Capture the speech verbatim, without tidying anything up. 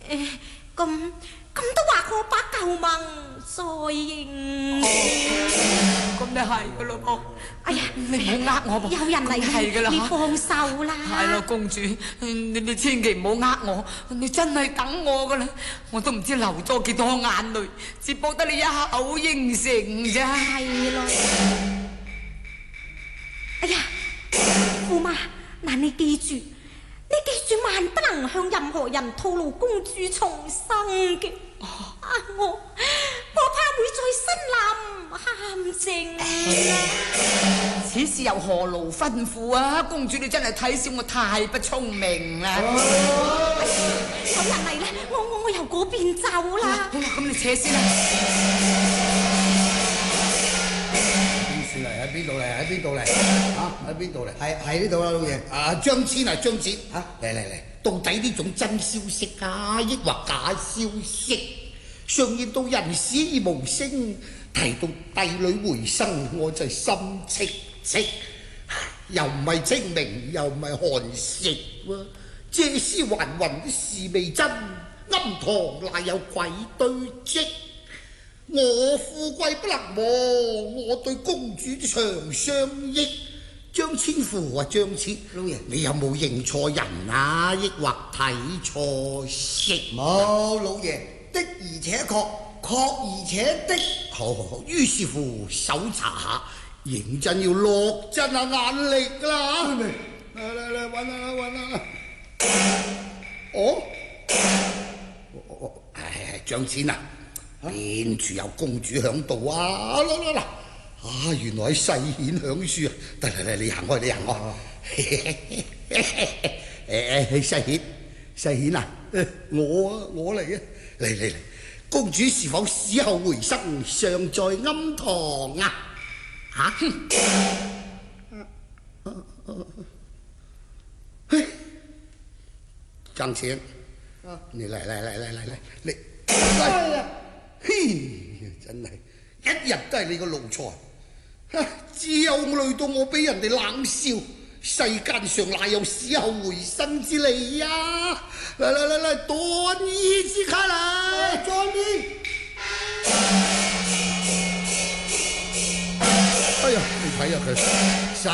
誒，咁咁都話我把舊盟再認。 咁你係噶咯噃？ 哎呀， 你唔好呃我噃。 有人嚟， 係噶啦， 你放手啦。 係咯，公主，你你千祈唔好呃我，你真係等我噶啦，我都唔知流咗幾多眼淚，只博得你一口應承咋。 係咯。哎呀，駙馬，嗱你記住，你記住，萬不能向任何人透露公主重生嘅。啊，我我怕會在森林陷阱啊！ 此事由何勞吩咐啊？公主你真係睇小我太不聰明啦！ 有人嚟啦，我我我由嗰邊走啦。 好啦，咁你扯先啦。 喺邊度嚟？喺邊度嚟？啊！喺邊度嚟？係係呢度啦，老爺。啊，張騫啊，張騫嚇！嚟嚟嚟，到底呢種真消息啊，抑或假消息？上言到人死而無聲，提到帝女回生，我就心戚戚，又唔係清明，又唔係寒食喎。這絲還魂的事未真，庵堂哪有鬼堆積？我富貴不能忘，我對公主長相憶。張千夫啊，張千老爺，你有冇認錯人啊？抑或睇錯色？ 冇，老爺，的而且確，確而且的。 好好好，於是乎搜查下，認真要落真啊眼力啦！嚟嚟嚟，揾啦揾啦！哦，哦，唉，張千啊！邊處有公主響度啊？嗱嗱嗱！啊，原來喺世顯響書啊！得嚟嚟，你行開，你行開。誒誒，世顯，世顯啊！我啊，我嚟啊！嚟嚟嚟，公主是否死後回生，尚在庵堂啊？嚇！嘿，張千，你嚟嚟嚟嚟嚟嚟，你嚟！嘿，真係一日都係你個奴才，只有累到我俾人哋冷笑。世間上哪有死後回生之理呀？嚟嚟嚟嚟，斷衣之卡嚟，斷衣！哎呀，你睇下佢。